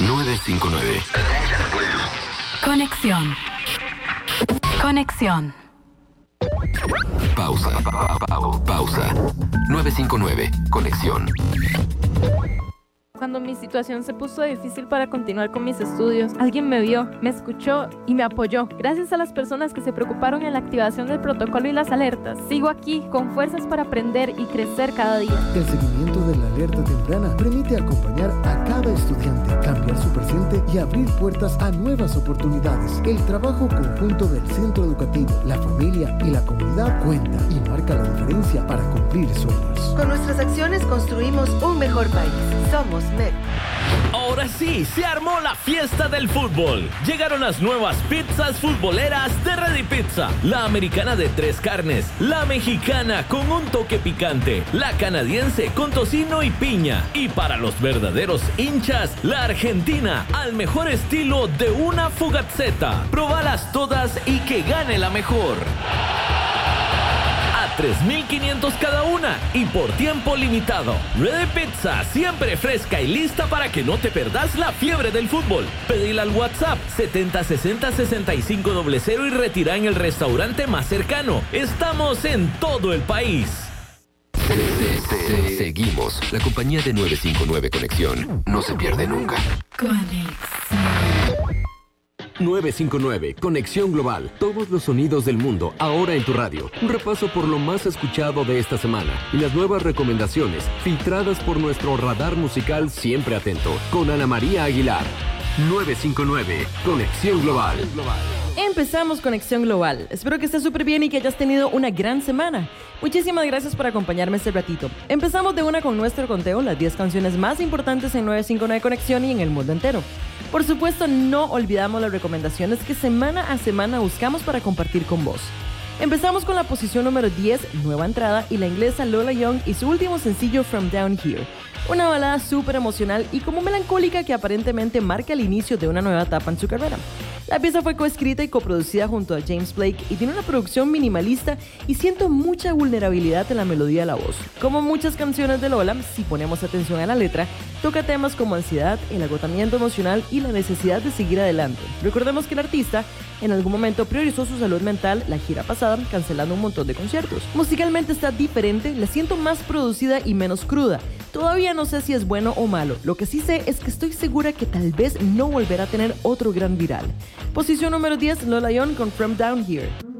959. Conexión. Conexión. Pausa. Pausa. 959. Conexión. Cuando mi situación se puso difícil para continuar con mis estudios, alguien me vio, me escuchó y me apoyó. Gracias a las personas que se preocuparon en la activación del protocolo y las alertas, sigo aquí con fuerzas para aprender y crecer cada día. El seguimiento de la alerta temprana permite acompañar a cada estudiante, cambiar su presente y abrir puertas a nuevas oportunidades. El trabajo conjunto del centro educativo, la familia y la comunidad cuenta y marca la diferencia para cumplir sueños. Con nuestras acciones construimos un mejor país. Somos MEP. Ahora sí, se armó la fiesta del fútbol. Llegaron las nuevas pizzas futboleras de Ready Pizza. La americana de 3 carnes, la mexicana con un toque picante, la canadiense con tocino y piña. Y para los verdaderos hinchas, la argentina al mejor estilo de una fugazzetta. Probalas todas y que gane la mejor. A 3,500 cada una y por tiempo limitado. Ready Pizza, siempre fresca y lista para que no te perdas la fiebre del fútbol. Pedila al WhatsApp 7060-6500 y retira en el restaurante más cercano. Estamos en todo el país. Seguimos. La compañía de 959 Conexión no se pierde nunca. Conexión. 959, Conexión Global. Todos los sonidos del mundo, ahora en tu radio. Un repaso por lo más escuchado de esta semana. Y las nuevas recomendaciones, filtradas por nuestro radar musical siempre atento. Con Ana María Aguilar. 959, Conexión Global. Empezamos Conexión Global. Espero que estés súper bien y que hayas tenido una gran semana. Muchísimas gracias por acompañarme este ratito. Empezamos de una con nuestro conteo, las 10 canciones más importantes en 959 Conexión y en el mundo entero. Por supuesto, no olvidamos las recomendaciones que semana a semana buscamos para compartir con vos. Empezamos con la posición número 10, nueva entrada, y la inglesa Lola Young y su último sencillo From Down Here. Una balada súper emocional y como melancólica que aparentemente marca el inicio de una nueva etapa en su carrera. La pieza fue coescrita y coproducida junto a James Blake y tiene una producción minimalista y siento mucha vulnerabilidad en la melodía de la voz. Como muchas canciones de Lola, si ponemos atención a la letra, toca temas como ansiedad, el agotamiento emocional y la necesidad de seguir adelante. Recordemos que el artista en algún momento priorizó su salud mental la gira pasada, cancelando un montón de conciertos. Musicalmente está diferente, la siento más producida y menos cruda. Todavía no sé si es bueno o malo, lo que sí sé es que estoy segura que tal vez no volverá a tener otro gran viral. Posición número 10, Lola Young con From Down Here.